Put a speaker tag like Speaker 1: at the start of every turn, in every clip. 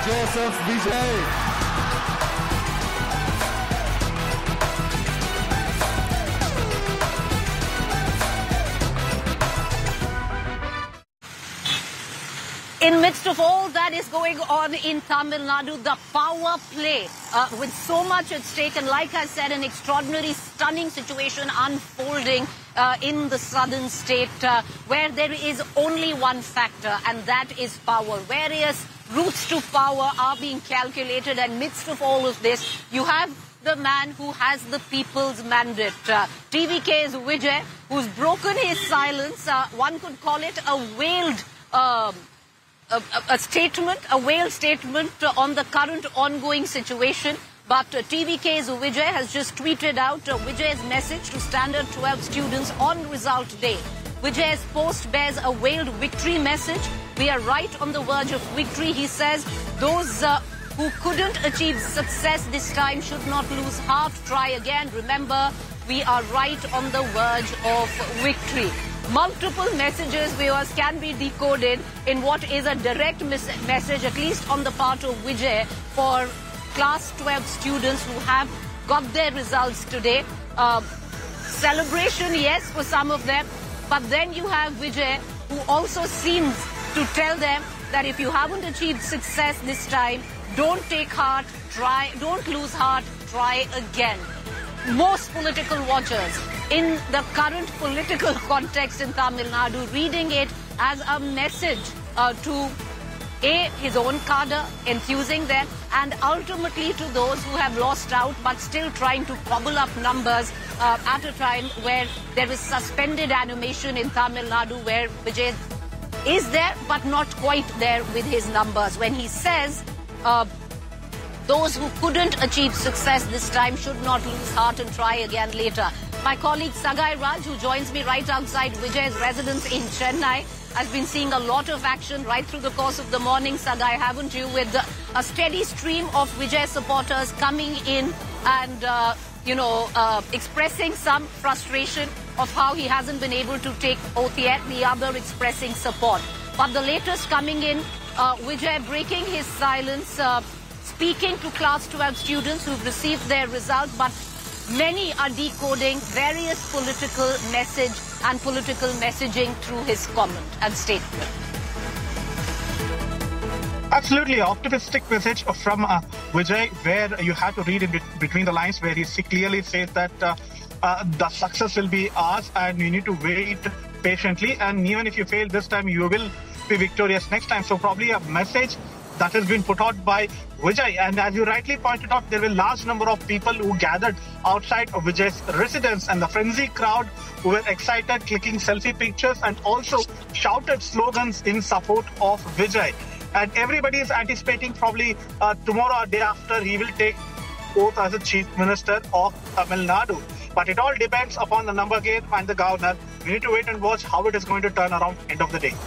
Speaker 1: Joseph Vijay.
Speaker 2: In midst of all that is going on in Tamil Nadu, the power play with so much at stake, and like I said, an extraordinary, stunning situation unfolding in the southern state where there is only one factor, and that is power. Various routes to power are being calculated, and midst of all of this, you have the man who has the people's mandate. TVK's Vijay, who's broken his silence. One could call it a veiled a veiled statement on the current ongoing situation. But TVK's Vijay has just tweeted out Vijay's message to Standard 12 students on result day. Vijay's post bears a veiled victory message. We are right on the verge of victory, he says. Those who couldn't achieve success this time should not lose heart. Try again. Remember, we are right on the verge of victory. Multiple messages, viewers, can be decoded in what is a direct message, at least on the part of Vijay, for class 12 students who have got their results today. Celebration, yes, for some of them, but then you have Vijay, who also seems to tell them that if you haven't achieved success this time, don't take heart, try, don't lose heart, try again. Most political watchers in the current political context in Tamil Nadu reading it as a message to his own cadre, enthusing them, and ultimately to those who have lost out but still trying to cobble up numbers at a time where there is suspended animation in Tamil Nadu, where Vijay is there but not quite there with his numbers. When he says those who couldn't achieve success this time should not lose heart and try again later. My colleague Sagai Raj, who joins me right outside Vijay's residence in Chennai, has been seeing a lot of action right through the course of the morning, Sagai, haven't you? With a steady stream of Vijay supporters coming in and, expressing some frustration of how he hasn't been able to take oath yet, the other expressing support. But the latest coming in, Vijay breaking his silence, speaking to class 12 students who've received their result, but many are decoding various political message and political messaging through his comment and statement.
Speaker 3: Absolutely optimistic message from Vijay, where you have to read in between the lines, where he clearly says that the success will be ours and you need to wait patiently, and even if you fail this time, you will be victorious next time. So probably a message that has been put out by Vijay. And as you rightly pointed out, there were a large number of people who gathered outside of Vijay's residence, and the frenzy crowd who were excited, clicking selfie pictures and also shouted slogans in support of Vijay. And everybody is anticipating probably tomorrow or day after he will take oath as the Chief Minister of Tamil Nadu. But it all depends upon the number game and the governor. We need to wait and watch how it is going to turn around end of the day.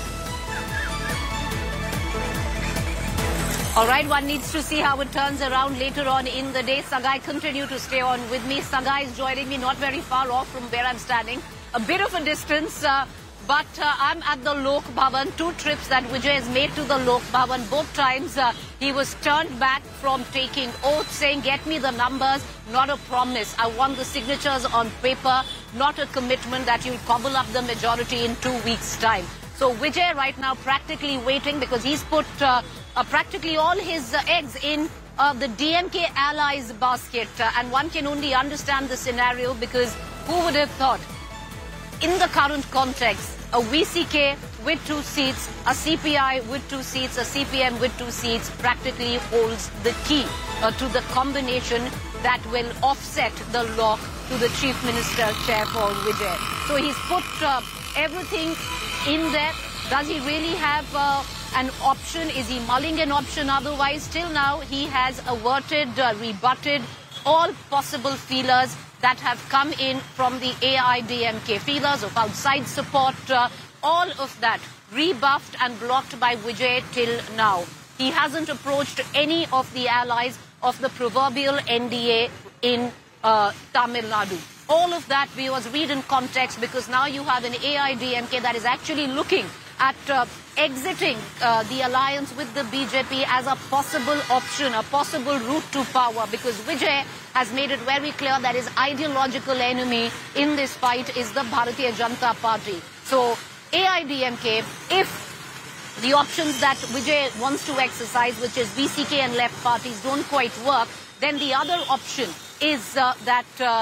Speaker 2: All right, one needs to see how it turns around later on in the day. Sagai, continue to stay on with me. Sagai is joining me not very far off from where I'm standing. A bit of a distance, but I'm at the Lok Bhavan. 2 trips that Vijay has made to the Lok Bhavan. Both times he was turned back from taking oath, saying, get me the numbers, not a promise. I want the signatures on paper, not a commitment that you'll cobble up the majority in 2 weeks' time. So Vijay right now practically waiting, because he's put practically all his eggs in the DMK allies basket. And one can only understand the scenario, because who would have thought in the current context, a VCK with 2 seats, a CPI with 2 seats, a CPM with 2 seats practically holds the key to the combination that will offset the lock to the Chief Minister chair for Vijay. So he's put everything in there. Does he really have an option? Is he mulling an option otherwise? Till now, he has averted, rebutted all possible feelers that have come in from the AIDMK, feelers of outside support, all of that rebuffed and blocked by Vijay till now. He hasn't approached any of the allies of the proverbial NDA in Tamil Nadu. All of that, viewers, read in context, because now you have an AIDMK that is actually looking at exiting the alliance with the BJP as a possible option, a possible route to power, because Vijay has made it very clear that his ideological enemy in this fight is the Bharatiya Janata Party. So AIDMK, if the options that Vijay wants to exercise, which is VCK and left parties, don't quite work, then the other option is that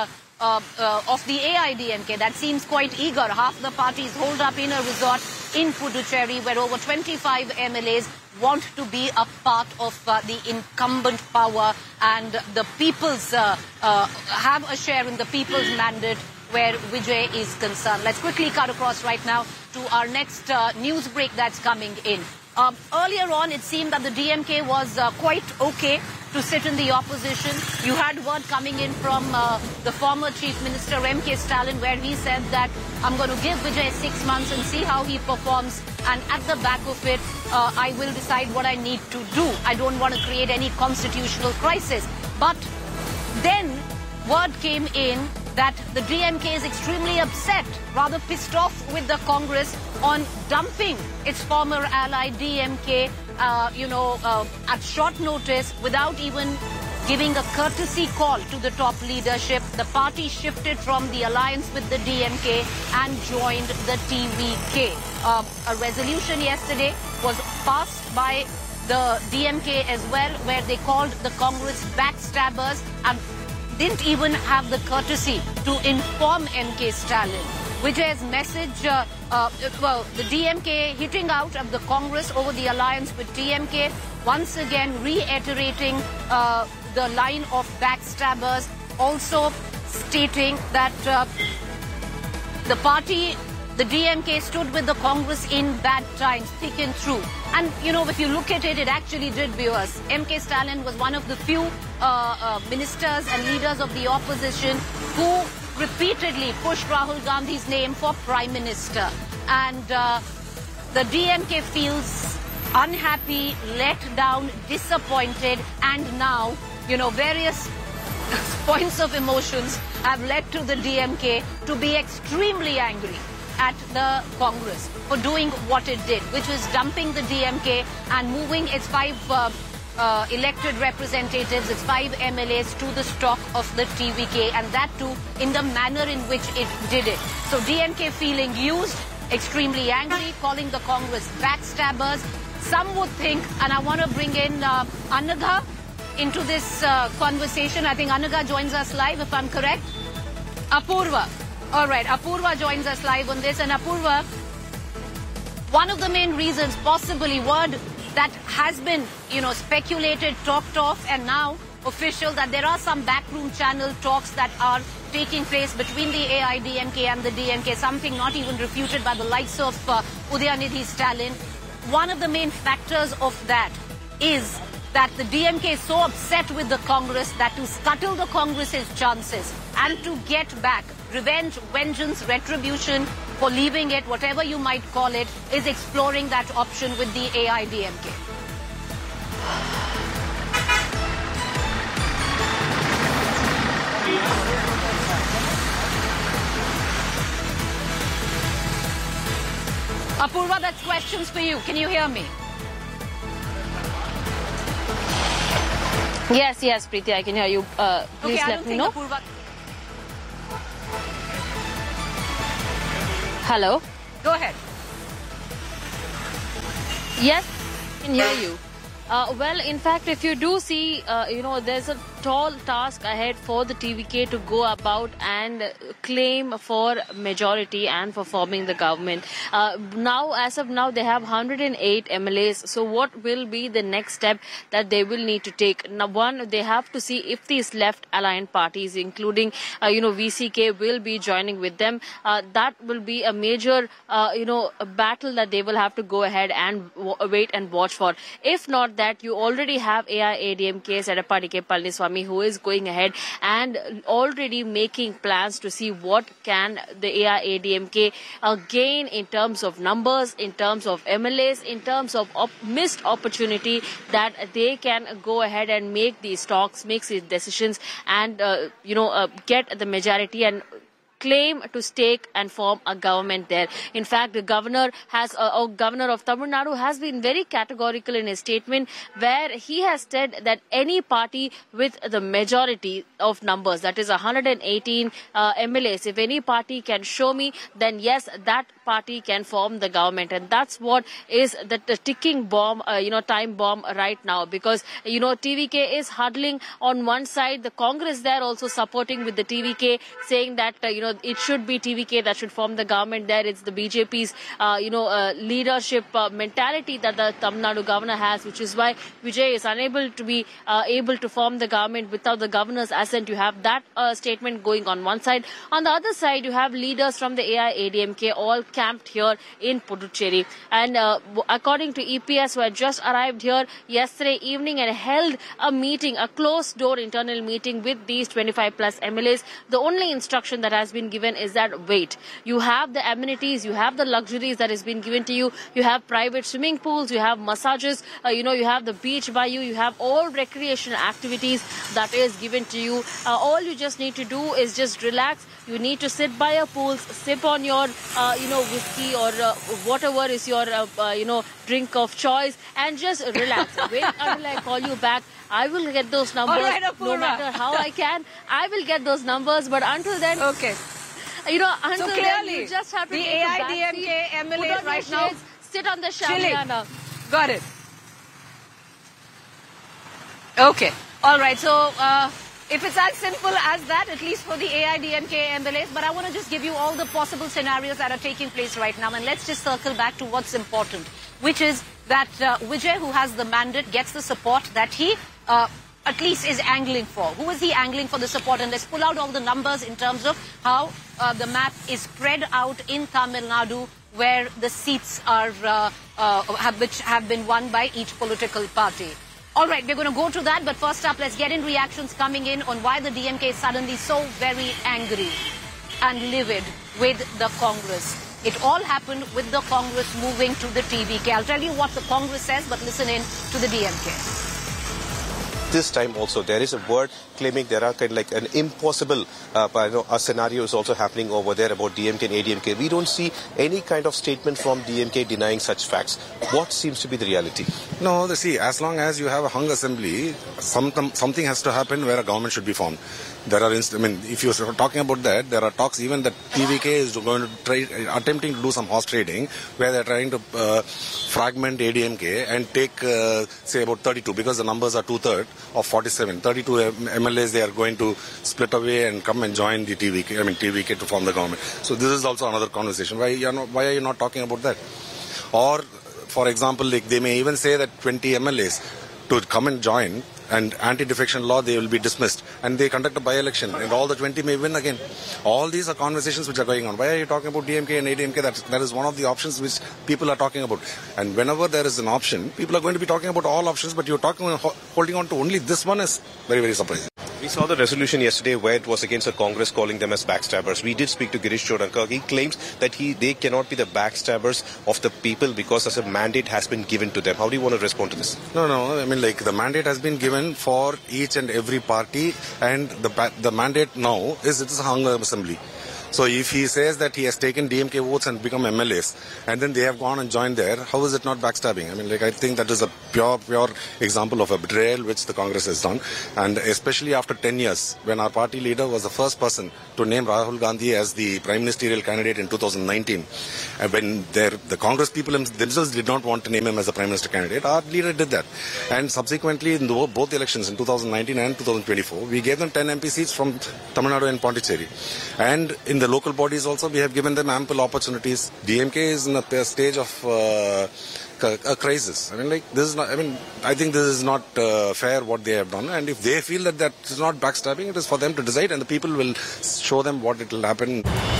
Speaker 2: of the AIDMK that seems quite eager. Half the parties holed up in a resort in Puducherry where over 25 MLAs want to be a part of the incumbent power, and the people's have a share in the people's mandate where Vijay is concerned. Let's quickly cut across right now to our next news break that's coming in. Earlier on, it seemed that the DMK was quite okay to sit in the opposition. You had word coming in from the former Chief Minister M.K. Stalin, where he said that I'm going to give Vijay 6 months and see how he performs, and at the back of it, I will decide what I need to do. I don't want to create any constitutional crisis. But then word came in that the DMK is extremely upset, rather pissed off with the Congress on dumping its former ally DMK, at short notice without even giving a courtesy call to the top leadership. The party shifted from the alliance with the DMK and joined the TVK. A resolution yesterday was passed by the DMK as well, where they called the Congress backstabbers and didn't even have the courtesy to inform M.K. Stalin. Vijay's message, the DMK hitting out of the Congress over the alliance with TMK, once again reiterating the line of backstabbers, also stating that the party, the DMK, stood with the Congress in bad times, thick and through. And, if you look at it, it actually did, viewers. M.K. Stalin was one of the few ministers and leaders of the opposition who repeatedly pushed Rahul Gandhi's name for Prime Minister. And the DMK feels unhappy, let down, disappointed, and now, various points of emotions have led to the DMK to be extremely angry at the Congress for doing what it did, which was dumping the DMK and moving its 5 elected representatives, its 5 MLAs to the stock of the TVK, and that too in the manner in which it did it. So DMK feeling used, extremely angry, calling the Congress backstabbers. Some would think, and I want to bring in Anagha into this conversation. I think Anagha joins us live, if I'm correct. Apurva. All right, Apurva joins us live on this. And Apurva, one of the main reasons, possibly word that has been, speculated, talked of, and now official, that there are some backroom channel talks that are taking place between the AIDMK and the DMK, something not even refuted by the likes of Udayanithi Stalin. One of the main factors of that is that the DMK is so upset with the Congress that to scuttle the Congress's chances and to get back, revenge, vengeance, retribution for leaving it, whatever you might call it, is exploring that option with the AIDMK. Apurva, that's questions for you. Can you hear me?
Speaker 4: Yes, Preeti, I can hear you. Please let me know.
Speaker 2: Apurva...
Speaker 4: Hello?
Speaker 2: Go ahead.
Speaker 4: Yes, I can hear you. Well, in fact, if you do see, there's a tall task ahead for the TVK to go about and claim for majority and for forming the government. Now, as of now, they have 108 MLAs. So what will be the next step that they will need to take? Now, one, they have to see if these left aligned parties, including, VCK, will be joining with them. That will be a major, a battle that they will have to go ahead and wait and watch for. If not, that you already have AIADMK's Edappadi K. Palaniswamy, who is going ahead and already making plans to see what can the AIADMK gain in terms of numbers, in terms of MLAs, in terms of missed opportunity, that they can go ahead and make these talks, make these decisions, and get the majority and claim to stake and form a government there. In fact, the governor of Tamil Nadu has been very categorical in his statement, where he has said that any party with the majority of numbers, that is 118 MLAs, if any party can show me, then yes, that party can form the government. And that's what is the ticking bomb, time bomb right now, because TVK is huddling on one side, the Congress there also supporting with the TVK, saying that it should be TVK that should form the government there. It's the BJP's leadership mentality that the Tamil Nadu governor has, which is why Vijay is unable to be able to form the government without the governor's assent. You have that statement going on one side. On the other side, you have leaders from the AIADMK all camped here in Puducherry. And according to EPS, who had just arrived here yesterday evening and held a meeting, a closed-door internal meeting with these 25-plus MLAs, the only instruction that has been given is that wait. You have the amenities, you have the luxuries that has been given to you. You have private swimming pools, you have massages, you have the beach by you have all recreational activities that is given to you. All you just need to do is just relax. You need to sit by your pools, sip on your, whiskey or whatever is your, drink of choice, and just relax. Wait until I call you back. I will get those numbers.
Speaker 2: All right,
Speaker 4: no matter how I can. I will get those numbers. But until then,
Speaker 2: okay.
Speaker 4: Until
Speaker 2: so clearly,
Speaker 4: then, you just have to
Speaker 2: the
Speaker 4: take
Speaker 2: AIADMK MLAs right now
Speaker 4: sit on the shamiana.
Speaker 2: Got it. Okay. All right. So, if it's as simple as that, at least for the AIADMK MLAs, but I want to just give you all the possible scenarios that are taking place right now. And let's just circle back to what's important, which is that Vijay, who has the mandate, gets the support that he at least is angling for. Who is he angling for the support? And let's pull out all the numbers in terms of how the map is spread out in Tamil Nadu, where the seats are which have been won by each political party. All right, we're going to go to that, but first up, let's get in reactions coming in on why the DMK is suddenly so very angry and livid with the Congress. It all happened with the Congress moving to the TVK. I'll tell you what the Congress says, but listen in to the DMK.
Speaker 5: This time also there is a word claiming there are kind of like an impossible a scenario is also happening over there about DMK and ADMK. We don't see any kind of statement from DMK denying such facts. What seems to be the reality?
Speaker 6: No, see, as long as you have a hung assembly, something has to happen where a government should be formed. There are, if you're talking about that, there are talks even that TVK is going to attempting to do some horse trading, where they're trying to fragment ADMK and take, say, about 32, because the numbers are 2/3 of 47. 32 MLAs they are going to split away and come and join the TVK to form the government. So this is also another conversation. Why are you not talking about that? Or, for example, they may even say that 20 MLAs to come and join, and anti-defection law, they will be dismissed, and they conduct a by-election, and all the 20 may win again. All these are conversations which are going on. Why are you talking about DMK and ADMK? That is one of the options which people are talking about. And whenever there is an option, people are going to be talking about all options, but you're holding on to only this one is very, very surprising.
Speaker 5: We saw the resolution yesterday where it was against the Congress calling them as backstabbers. We did speak to Girish Chodankar. He claims that they cannot be the backstabbers of the people because as a mandate has been given to them. How do you want to respond to this?
Speaker 6: No. The mandate has been given for each and every party, and the mandate now is it is a hung assembly. So if he says that he has taken DMK votes and become MLAs, and then they have gone and joined there, how is it not backstabbing? I think that is a pure example of a betrayal which the Congress has done. And especially after 10 years, when our party leader was the first person to name Rahul Gandhi as the prime ministerial candidate in 2019, and when the Congress people themselves did not want to name him as the prime minister candidate, our leader did that. And subsequently, in both elections in 2019 and 2024, we gave them 10 MP seats from Tamil Nadu and Pondicherry. And in the local bodies also, we have given them ample opportunities. DMK is in a stage of a crisis. This is not. I think this is not fair what they have done. And if they feel that is not backstabbing, it is for them to decide, and the people will show them what it will happen.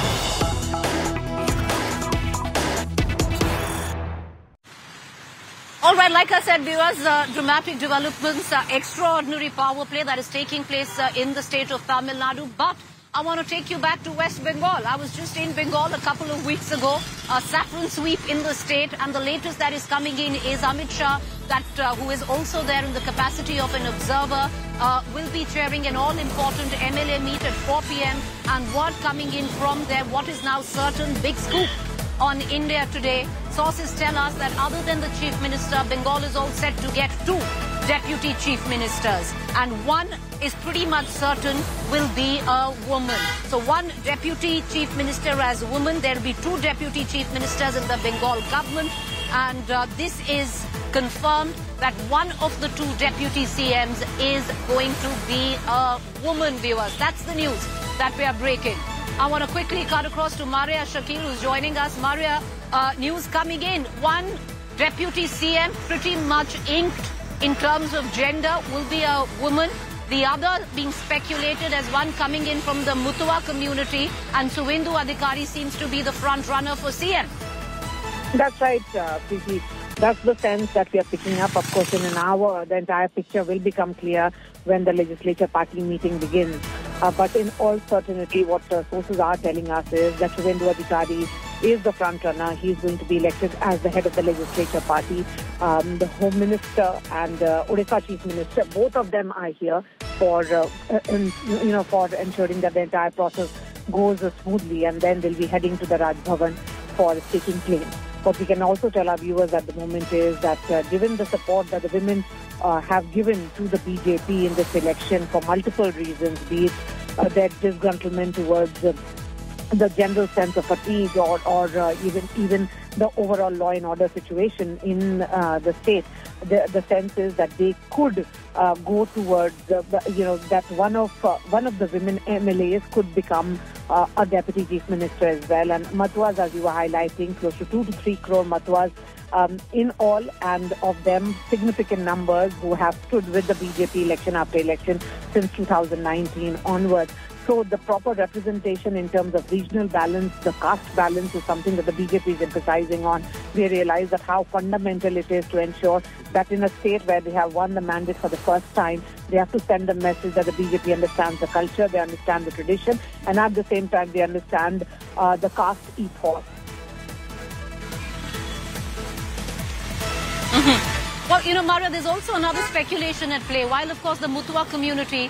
Speaker 2: All right, like I said, viewers, dramatic developments, extraordinary power play that is taking place in the state of Tamil Nadu. But I want to take you back to West Bengal. I was just in Bengal a couple of weeks ago. A saffron sweep in the state, and the latest that is coming in is Amit Shah, who is also there in the capacity of an observer, will be chairing an all-important MLA meet at 4 p.m. And word coming in from there, what is now certain, big scoop on India Today. Sources tell us that other than the Chief Minister, Bengal is all set to get 2 Deputy Chief Ministers. And one is pretty much certain will be a woman. So 1 Deputy Chief Minister as a woman. There will be 2 Deputy Chief Ministers in the Bengal government. And this is confirmed that one of the 2 Deputy CMs is going to be a woman, viewers. That's the news that we are breaking. I want to quickly cut across to Maria Shakil, who's joining us. Maria, news coming in. 1 Deputy CM pretty much inked in terms of gender will be a woman. The other being speculated as one coming in from the Mutua community, and Suvendu Adhikari seems to be the front runner for CM.
Speaker 7: That's right, Preeti. That's the sense that we are picking up. Of course, in an hour, the entire picture will become clear when the legislature party meeting begins. But in all certainty, what sources are telling us is that Suvendu Adhikari is the front runner. He's going to be elected as the head of the legislature party. The Home Minister and Odisha Chief Minister, both of them are here for for ensuring that the entire process goes smoothly, and then they'll be heading to the Raj Bhavan for taking claim. What we can also tell our viewers at the moment is that given the support that the women have given to the BJP in this election for multiple reasons, be it their disgruntlement towards the general sense of fatigue or even the overall law and order situation in the state, the sense is that they could go towards that one of the women MLAs could become a deputy chief minister as well. And Matuas, as you were highlighting, close to 2 to 3 crore Matuas in all, and of them significant numbers who have stood with the BJP election after election since 2019 onwards. So the proper representation in terms of regional balance, the caste balance, is something that the BJP is emphasizing on. They realize that how fundamental it is to ensure that in a state where they have won the mandate for the first time, they have to send a message that the BJP understands the culture, they understand the tradition, and at the same time they understand the caste ethos.
Speaker 2: Well, Maria, there's also another speculation at play. While, of course, the Mutua community,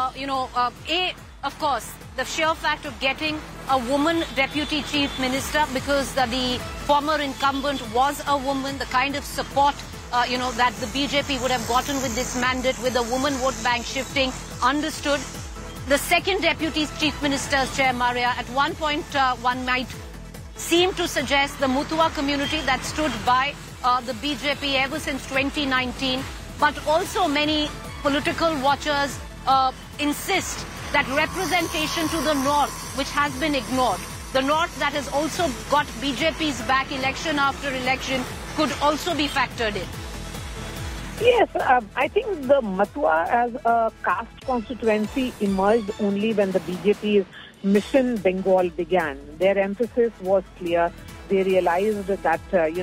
Speaker 2: of course, the sheer fact of getting a woman deputy chief minister, because the former incumbent was a woman, the kind of support, that the BJP would have gotten with this mandate, with the woman vote bank shifting, understood. The second deputy chief minister's chair, Maria, at one point one might seem to suggest the Mutua community that stood by the BJP ever since 2019, but also many political watchers insist that representation to the north, which has been ignored, the north that has also got BJP's back election after election, could also be factored in.
Speaker 7: Yes, I think the Matua as a caste constituency emerged only when the BJP's Mission Bengal began. Their emphasis was clear. They realized that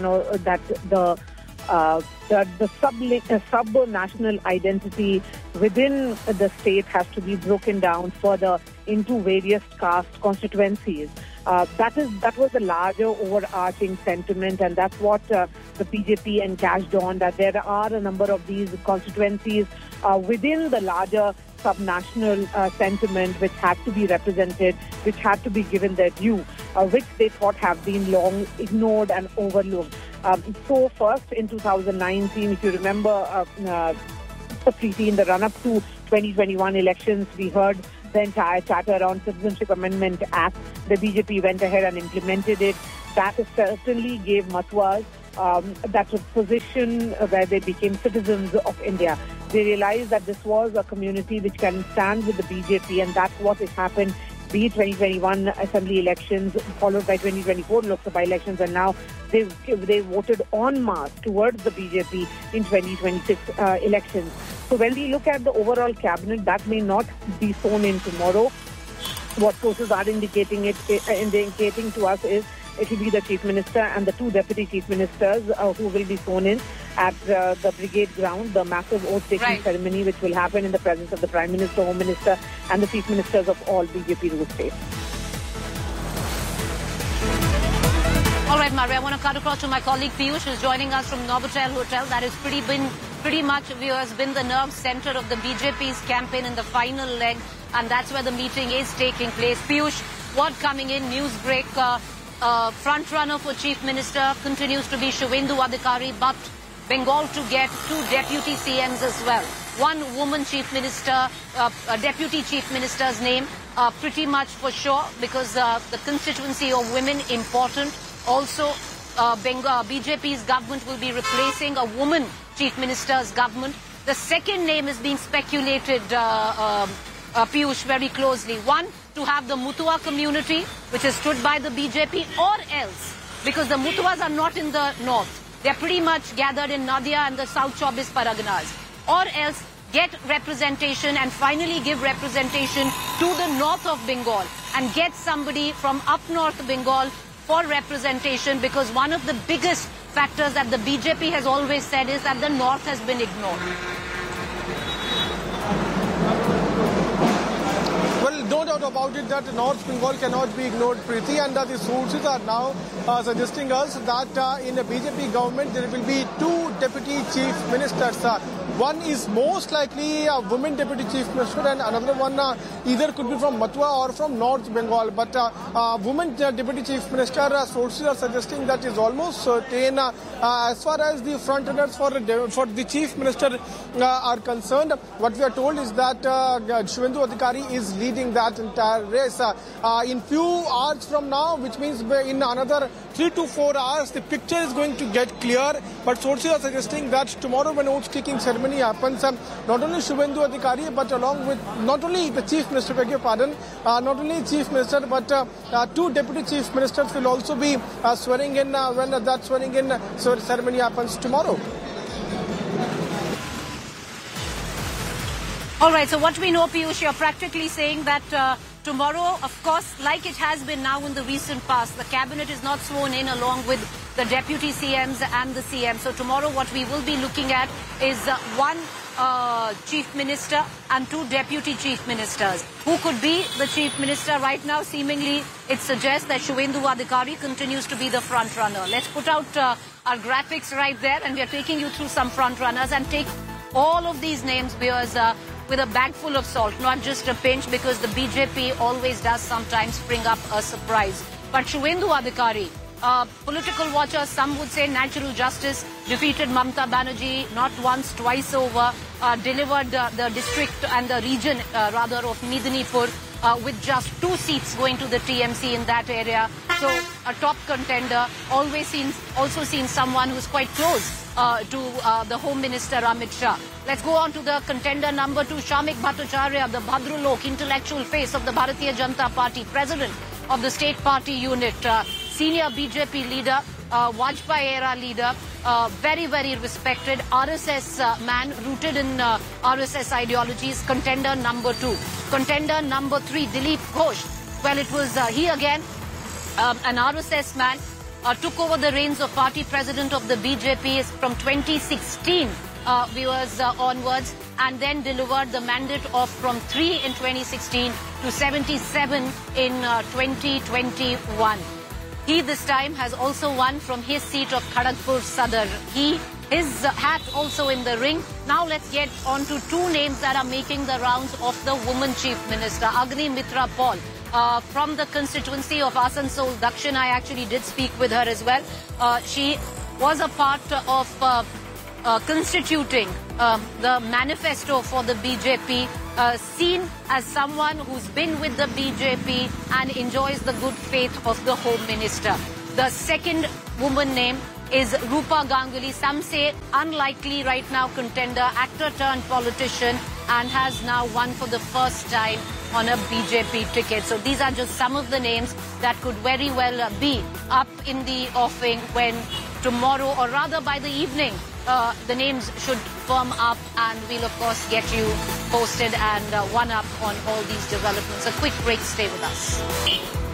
Speaker 7: the sub-national identity within the state has to be broken down further into various caste constituencies. That was the larger overarching sentiment, and that's what the BJP encashed on, that there are a number of these constituencies within the larger sub-national sentiment which had to be represented, which had to be given their due, which they thought have been long ignored and overlooked. So first in 2019, if you remember, Preeti, in the run-up to 2021 elections, we heard the entire chatter around Citizenship Amendment Act. The BJP went ahead and implemented it. That certainly gave Matuas that position where they became citizens of India. They realized that this was a community which can stand with the BJP, and that's what has happened. Be it 2021 assembly elections, followed by 2024 Lok Sabha elections, and now they voted en masse towards the BJP in 2026 elections. So when we look at the overall cabinet, that may not be sown in tomorrow. What sources are indicating to us is it will be the chief minister and the 2 deputy chief ministers who will be sown in. at the Brigade Ground, the massive oath-taking ceremony which will happen in the presence of the Prime Minister, Home Minister and the Chief Ministers of all BJP ruled states.
Speaker 2: All right, Maria, I want to cut across to my colleague Piyush, who's joining us from Novotel Hotel. That has pretty much, viewers, been the nerve center of the BJP's campaign in the final leg, and that's where the meeting is taking place. Piyush, what coming in? News break. Front runner for Chief Minister continues to be Shuvendu Adhikari, but Bengal to get 2 deputy CMs as well. One woman Chief Minister, Deputy Chief Minister's name, pretty much for sure, because the constituency of women important. Also, BJP's government will be replacing a woman Chief Minister's government. The second name is being speculated, Piyush, very closely. One, to have the Mutua community, which is stood by the BJP, or else, because the Mutuas are not in the north. They're pretty much gathered in Nadia and the South Chobis Paraganas. Or else, get representation and finally give representation to the north of Bengal and get somebody from up north Bengal for representation, because one of the biggest factors that the BJP has always said is that the north has been ignored.
Speaker 8: Well, no doubt about it that North Bengal cannot be ignored, Preeti, and the sources are now suggesting us that in a BJP government there will be 2 deputy chief ministers. One is most likely a woman deputy chief minister, and another one either could be from Matua or from North Bengal. But woman deputy chief minister, sources are suggesting that is almost certain. As far as the front runners for the chief minister are concerned, what we are told is that Shuvendu Adhikari is leading that entire race. In few hours from now, which means in another 3 to 4 hours, the picture is going to get clear. But sources are suggesting that tomorrow, when oath-taking ceremony happens, not only Shuvendu Adhikari, but along with not only the Chief Minister, beg your pardon, not only Chief Minister, but 2 Deputy Chief Ministers will also be swearing in when that swearing in ceremony happens tomorrow.
Speaker 2: All right, so what we know, Piyush, you're practically saying that tomorrow, of course, like it has been now in the recent past, the cabinet is not sworn in along with the deputy CMs and the CM. So tomorrow what we will be looking at is one chief minister and 2 deputy chief ministers. Who could be the chief minister right now? Seemingly, it suggests that Shuvendu Adhikari continues to be the front runner. Let's put out our graphics right there, and we are taking you through some front runners, and take all of these names, because with a bag full of salt, not just a pinch, because the BJP always does sometimes bring up a surprise. But Shuvendu Adhikari, political watchers, some would say natural justice, defeated Mamata Banerjee not once, twice over, delivered the district and the region, rather, of Medinipur with just 2 seats going to the TMC in that area. So a top contender, also seen someone who's quite close to the Home Minister Amit Shah. Let's go on to the contender number 2, Shamik Bhattacharya, the Bhadralok, intellectual face of the Bharatiya Janata Party, president of the state party unit, senior BJP leader, Vajpayee era leader, very, very respected RSS man, rooted in RSS ideologies. Contender number 2. Contender number 3, Dilip Ghosh. Well, it was he again, an RSS man, took over the reins of party president of the BJP from 2016 onwards, and then delivered the mandate of from 3 in 2016 to 77 in 2021. He this time has also won from his seat of Kharagpur Sadar. His hat also in the ring. Now let's get on to 2 names that are making the rounds of the woman chief minister. Agni Mitra Paul, from the constituency of Asansol Dakshin. I actually did speak with her as well. She was a part of constituting the manifesto for the BJP, seen as someone who's been with the BJP and enjoys the good faith of the Home Minister. The second woman name is Rupa Ganguly, some say unlikely right now contender, actor turned politician, and has now won for the first time on a BJP ticket. So these are just some of the names that could very well be up in the offing when tomorrow, or rather by the evening, the names should firm up, and we'll of course get you posted and one up on all these developments. A quick break, stay with us.